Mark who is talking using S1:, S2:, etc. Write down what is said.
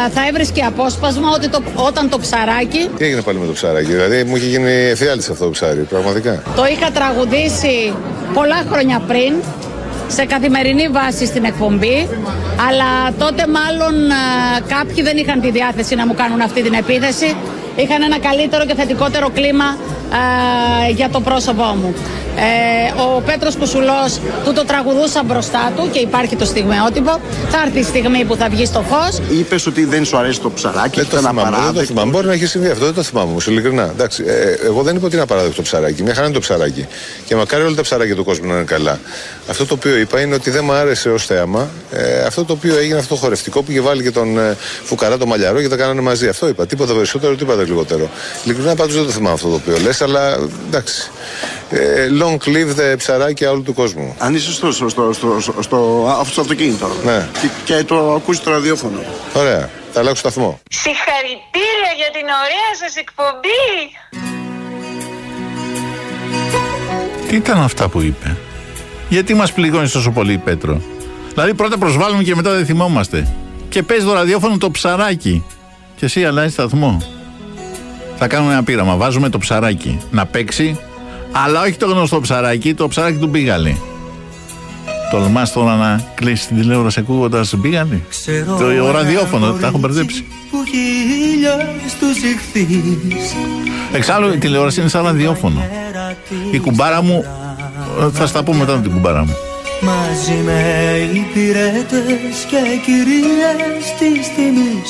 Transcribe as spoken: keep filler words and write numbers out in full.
S1: θα έβρισκε απόσπασμα ότι το, όταν το ψαράκι.
S2: Τι έγινε πάλι με το ψαράκι? Δηλαδή μου είχε γίνει εφιάλτης αυτό το ψάρι, πραγματικά.
S1: Το είχα τραγουδήσει πολλά χρόνια πριν, σε καθημερινή βάση στην εκπομπή, αλλά τότε μάλλον α, κάποιοι δεν είχαν τη διάθεση να μου κάνουν αυτή την επίθεση. Είχαν ένα καλύτερο και θετικότερο κλίμα α, για το πρόσωπό μου. Ε, ο Πέτρος Κουσουλός του το τραγουδούσα μπροστά του και υπάρχει το στιγμιότυπο. Θα έρθει η στιγμή που θα βγει στο φως.
S3: Είπες ότι δεν σου αρέσει το ψαράκι.
S2: Δεν το θυμάμαι, δεν το θυμάμαι. Μπορεί να έχει συμβεί αυτό, δεν το θυμάμαι όμως, ειλικρινά. Εντάξει, ε, εγώ δεν είπα ότι είναι απαράδεκτο το ψαράκι. Μια χαρά είναι το ψαράκι. Και μακάρι όλα τα ψαράκια του κόσμου να είναι καλά. Αυτό το οποίο είπα είναι ότι δεν μου άρεσε ως θέαμα ε, αυτό το οποίο έγινε, αυτό το χορευτικό που είχε βάλει και τον ε, Φουκαρά το Μαλιαρό και τα κάνανε μαζί. Αυτό είπα. Τίποτα περισσότερο, τίποτα λιγότερο. Ειλικρινά πάντως δεν το θυμάμαι αυτό το οποίο λες, αλλά εντάξει. Ε, long live the ψαράκια όλου του κόσμου.
S3: Αν είσαι στο, στο, στο, στο, στο, στο αυτοκίνητο,
S2: ναι,
S3: και, και το ακούσει το ραδιόφωνο.
S2: Ωραία, θα αλλάξω σταθμό.
S4: Συγχαρητήρια για την ωραία σας εκπομπή.
S5: Τι ήταν αυτά που είπε? Γιατί μας πληγώνει τόσο πολύ, Πέτρο? Δηλαδή πρώτα προσβάλλουμε και μετά δεν θυμόμαστε. Και παίζει το ραδιόφωνο το ψαράκι και εσύ αλλάζει σταθμό. Θα κάνουμε ένα πείραμα, βάζουμε το ψαράκι να παίξει, αλλά όχι το γνωστό ψαράκι, το ψαράκι του Μπίγαλη. Τολμάς τώρα να κλείσει την τηλεόραση ακούγοντας Μπίγαλη? Το ραδιόφωνο, τα έχω μπερδέψει. Εξάλλου η τηλεόραση είναι σαν ραδιόφωνο. Η κουμπάρα μου, θα στα πω μετά την κουμπάρα μου. Μαζί με υπηρέτες και κυρίες της τιμής.